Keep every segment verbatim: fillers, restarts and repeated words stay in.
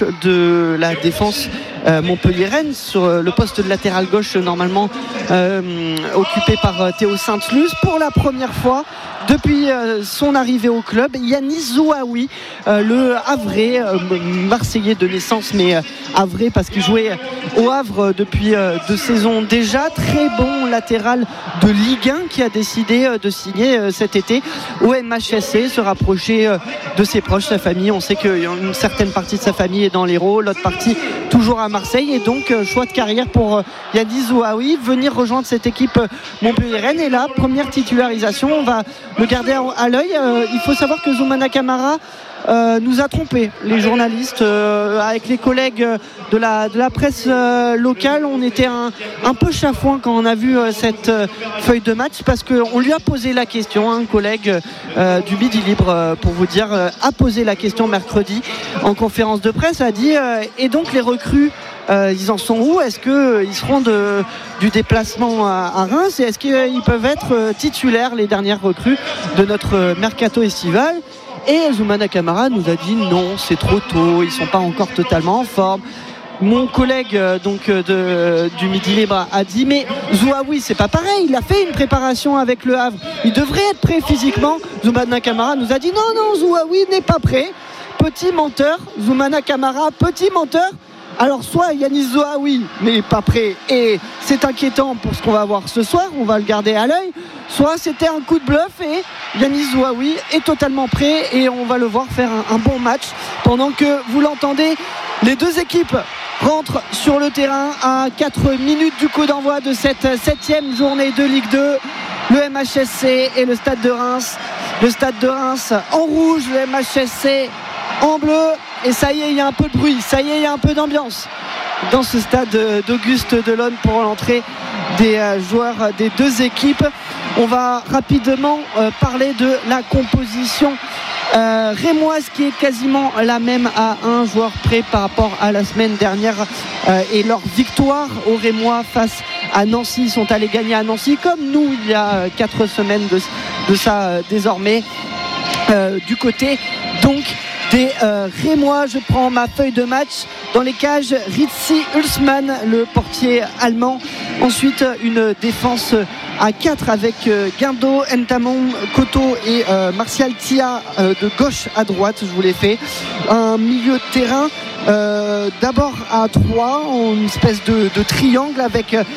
gauche de la défense euh, montpelliéraine, sur le poste de latéral gauche normalement euh, occupé par euh, Théo Sainte-Luce. Pour la première fois depuis euh, son arrivée au club, Yanis Zouaoui, euh, le Havrais, euh, marseillais de naissance, mais euh, Havrais parce qu'il jouait au Havre depuis euh, deux saisons déjà. Très bon latéral de Ligue un qui a décidé euh, de signer euh, cet été au M H S C, se rapprocher euh, de ses proches, sa famille. On sait qu'une certaine partie de sa famille est dans l'Hérault, l'autre partie toujours à Marseille, et donc euh, choix de carrière pour euh, Yanis Zouaoui, venir rejoindre cette équipe euh, montpelliéraine. Et là, première titularisation, on va le garder à, à l'œil. Euh, il faut savoir que Zoumana Camara Euh, nous a trompé, les journalistes, euh, avec les collègues de la, de la presse euh, locale. On était un, un peu chafouin quand on a vu euh, cette euh, feuille de match, parce qu'on lui a posé la question. Un collègue euh, du Midi Libre, euh, pour vous dire, euh, a posé la question mercredi en conférence de presse, a dit euh, et donc les recrues, Euh, ils en sont où? Est-ce qu'ils euh, seront de, du déplacement à, à Reims, et est-ce qu'ils euh, peuvent être euh, titulaires, les dernières recrues de notre euh, mercato estival? Et Zoumana Camara nous a dit non, c'est trop tôt, ils ne sont pas encore totalement en forme. Mon collègue euh, donc, euh, de, du Midi Libre a dit mais Zouaoui, c'est pas pareil, il a fait une préparation avec le Havre, il devrait être prêt physiquement. Zoumana Camara nous a dit non, non, Zouaoui n'est pas prêt. Petit menteur, Zoumana Camara, petit menteur. Alors soit Yanis Zouaoui n'est pas prêt et c'est inquiétant pour ce qu'on va voir ce soir, on va le garder à l'œil, soit c'était un coup de bluff et Yanis Zouaoui est totalement prêt et on va le voir faire un, un bon match. Pendant que vous l'entendez, les deux équipes rentrent sur le terrain à quatre minutes du coup d'envoi de cette septième journée de Ligue deux. Le M H S C et le Stade de Reims. Le Stade de Reims en rouge, le M H S C en bleu. Et ça y est, il y a un peu de bruit, ça y est, il y a un peu d'ambiance dans ce stade d'Auguste Delaune pour l'entrée des joueurs des deux équipes. On va rapidement euh, parler de la composition euh, rémoise, qui est quasiment la même à un joueur près par rapport à la semaine dernière euh, et leur victoire aux Rémois face à Nancy. Ils sont allés gagner à Nancy comme nous il y a quatre semaines de, de ça euh, désormais euh, du côté donc des euh, Rémois. Je prends ma feuille de match. Dans les cages, Ritzi Hulsmann, le portier allemand. Ensuite, une défense à quatre avec euh, Guindo, Ntamon, Koto et euh, Martial Tia euh, de gauche à droite. Je vous l'ai fait. Un milieu de terrain. Euh, d'abord à trois, une espèce de, de triangle avec euh,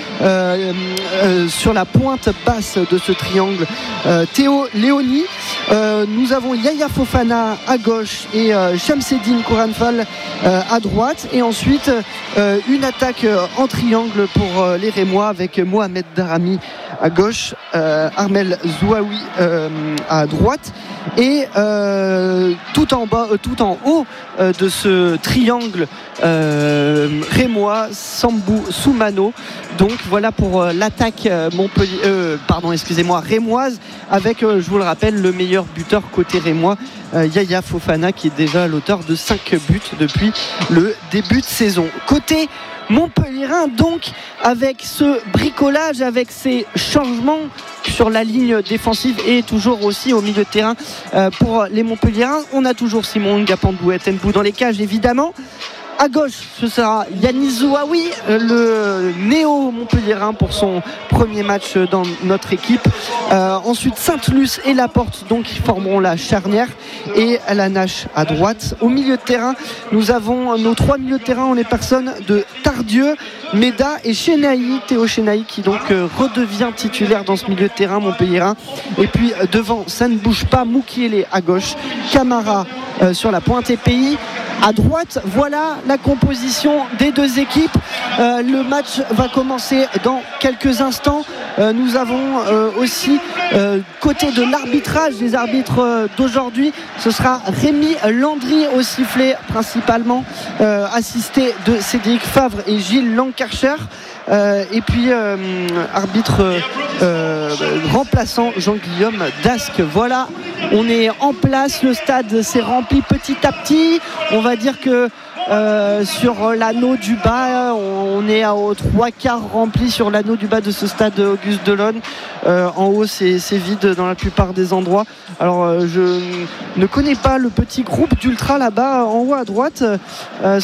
euh, sur la pointe basse de ce triangle euh, Théo Léoni. Euh, nous avons Yaya Fofana à gauche et euh, Shamseddine Kouranfal euh, à droite, et ensuite euh, une attaque euh, en triangle pour euh, les Rémois avec Mohamed Darami à gauche, euh, Armel Zouaoui euh, à droite, et euh, tout en bas, euh, tout en haut euh, de ce triangle euh, rémois, Sambou Soumano. Donc voilà pour euh, l'attaque euh, Montpellier, euh, pardon, excusez-moi, rémoise, avec, euh, je vous le rappelle, le meilleur buteur côté rémois, euh, Yaya Fofana, qui est déjà l'auteur de cinq buts depuis le début de saison. Côté montpelliérain, donc, avec ce bricolage, avec ces changements sur la ligne défensive et toujours aussi au milieu de terrain euh, pour les montpelliérains, on a toujours Simon Ngapandou et Tenbou dans les cages, évidemment. À gauche, ce sera Yanis Zouaoui, le néo-montpelliérain pour son premier match dans notre équipe. Euh, ensuite, Sainte-Luce et Laporte, donc, qui formeront la charnière, et Lanache à droite. Au milieu de terrain, nous avons nos trois milieux de terrain en les personnes de Tardieu, Meda et Chenaï, Théo Chenaï, qui donc euh, redevient titulaire dans ce milieu de terrain montpelliérain. Et puis euh, devant, ça ne bouge pas, Moukielé à gauche, Camara euh, sur la pointe et Pays à droite. Voilà la composition des deux équipes. Euh, le match va commencer dans quelques instants. Euh, nous avons euh, aussi euh, côté de l'arbitrage, des arbitres euh, d'aujourd'hui, ce sera Rémi Landry au sifflet principalement, euh, assisté de Cédric Favre et Gilles Lankarcher. Euh, et puis euh, arbitre euh, remplaçant Jean-Guillaume Dasque. Voilà, on est en place, le stade s'est rempli petit à petit. On va dire que Euh, sur l'anneau du bas, on est aux trois quarts rempli sur l'anneau du bas de ce stade Auguste Delaune. Euh, en haut, c'est, c'est vide dans la plupart des endroits. Alors, euh, je ne connais pas le petit groupe d'ultra là-bas en haut à droite. Euh,